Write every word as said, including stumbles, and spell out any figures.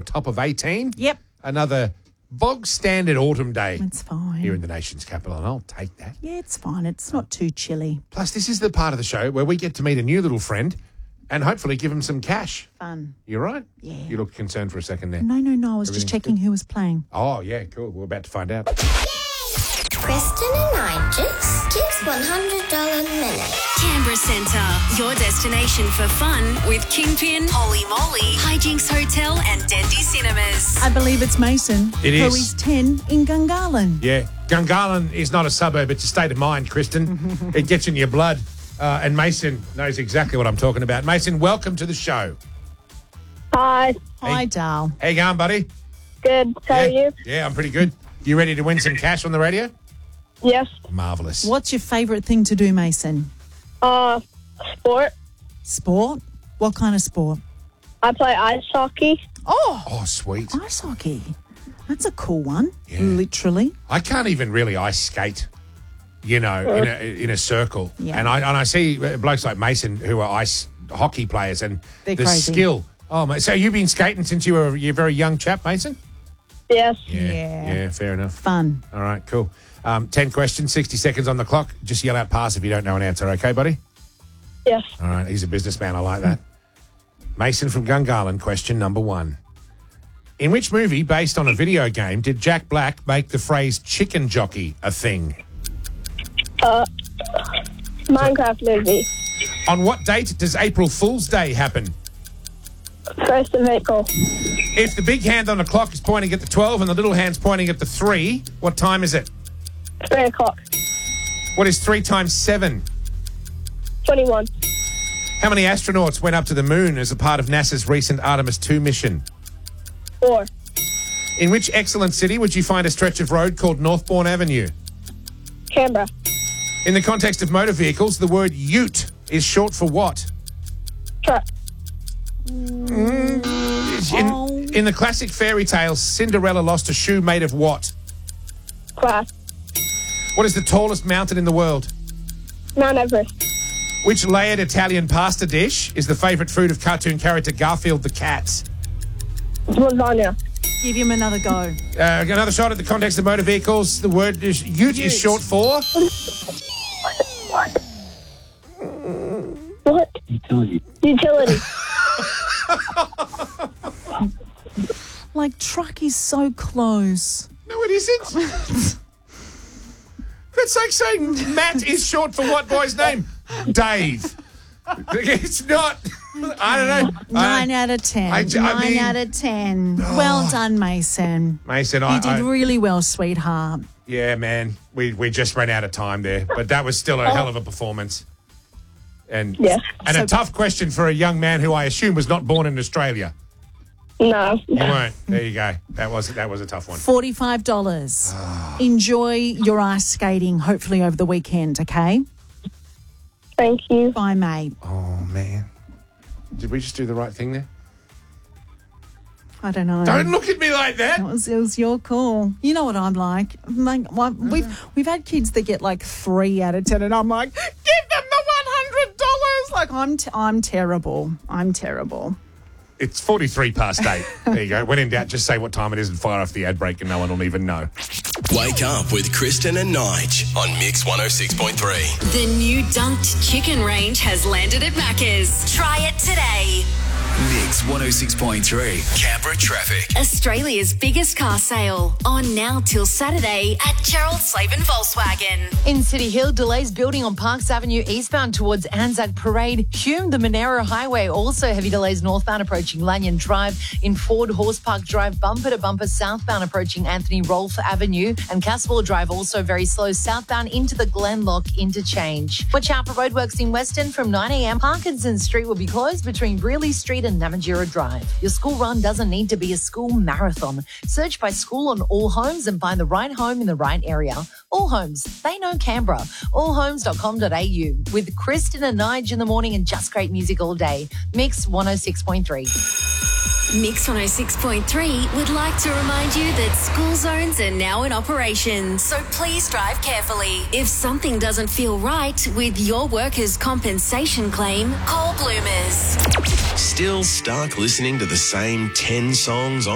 top of eighteen. Yep. Another bog standard autumn day. It's fine. Here in the nation's capital, and I'll take that. Yeah, it's fine. It's not too chilly. Plus, this is the part of the show where we get to meet a new little friend and hopefully give him some cash. Fun. You right? Yeah. You look concerned for a second there. No, no, no. I was just checking who was playing. Oh, yeah, cool. We're about to find out. Preston and Nigel, Kids one hundred dollars Minute. Canberra Centre, your destination for fun with Kingpin, Holy Moly, Hijinks Hotel and Dendy Cinemas. I believe it's Mason. It Who is. is ten in Gungahlin. Yeah. Gungahlin is not a suburb, it's a state of mind, Kristen. It gets in your blood. Uh, and Mason knows exactly what I'm talking about. Mason, welcome to the show. Hi. Hi, Dal. How you going, buddy? Good. How yeah? are you? Yeah, I'm pretty good. You ready to win some cash on the radio? Yes. Marvellous. What's your favourite thing to do, Mason? Uh, sport. Sport? What kind of sport? I play ice hockey. Oh, Oh, sweet. ice hockey. That's a cool one. Yeah. Literally. I can't even really ice skate, you know, in a, in a circle. Yeah. And I and I see blokes like Mason who are ice hockey players and They're the crazy. skill. Oh, mate. So you've been skating since you were you're a very young chap, Mason? Yes. Yeah. Yeah. Yeah, fair enough. Fun. All right, cool. Um, ten questions, sixty seconds on the clock. Just yell out pass if you don't know an answer, okay, buddy? Yes. All right, he's a businessman. I like that. Mason from Gungahlin, question number one. In which movie, based on a video game, did Jack Black make the phrase chicken jockey a thing? Uh, Minecraft movie. On what date does April Fool's Day happen? First of April. If the big hand on the clock is pointing at the twelve and the little hand's pointing at the three, what time is it? Three o'clock. What is three times seven? Twenty-one. How many astronauts went up to the moon as a part of NASA's recent Artemis two mission? Four. In which excellent city would you find a stretch of road called Northbourne Avenue? Canberra. In the context of motor vehicles, the word ute is short for what? Truck. In, Oh. in the classic fairy tale, Cinderella lost a shoe made of what? Class. What is the tallest mountain in the world? Mount Everest. Which layered Italian pasta dish is the favourite food of cartoon character Garfield the cat? Lasagna. Give him another go. Uh, another shot at the context of motor vehicles. The word is ute is short for? What? Utility. Utility. Like, truck is so close. No, it isn't. That's like saying Matt is short for what boy's name? Dave. It's not. I don't know. Nine I, out of ten. I j- I Nine mean- out of ten. Well done, Mason. Mason, You I, did I really well, sweetheart. yeah, man, we we just ran out of time there, but that was still a hell of a performance. And Yes. and So- a tough question for a young man who I assume was not born in Australia. No. You weren't. There you go. That was that was a tough one. Forty-five dollars. Enjoy your ice skating. Hopefully over the weekend. Okay. Thank you. Bye, mate. Oh man, did we just do the right thing there? I don't know. Don't look at me like that. It was, it was your call. You know what I'm like. I'm like well, we've we've had kids that get like three out of ten, and I'm like, give them the one hundred dollars. Like I'm t- I'm terrible. I'm terrible. It's forty-three past eight. There you go. When in doubt, just say what time it is and fire off the ad break and no one will even know. Wake up with Kristen and Nige on Mix one oh six point three. The new dunked chicken range has landed at Macca's. Try it today. Mix one oh six point three. Canberra traffic. Australia's biggest car sale on now till Saturday at Gerald Slavin Volkswagen. In City Hill, delays building on Parks Avenue eastbound towards Anzac Parade. Hume, the Monero Highway, also heavy delays northbound approaching Lanyon Drive. In Ford Horse Park Drive, bumper to bumper southbound approaching Anthony Rolfe Avenue. And Caswell Drive also very slow southbound into the Glenlock interchange. Watch out for roadworks in Weston from nine a.m. Parkinson Street will be closed between Brearley Street and Namatjira Drive. Your school run doesn't need to be a school marathon. Search by school on All Homes and find the right home in the right area. All Homes, they know Canberra. all homes dot com dot a u. With Kristen and Nige in the morning and just great music all day. Mix one oh six point three. Mix one oh six point three would like to remind you that school zones are now in operation, so please drive carefully. If something doesn't feel right with your workers' compensation claim, call Bloomers. Still stuck listening to the same ten songs on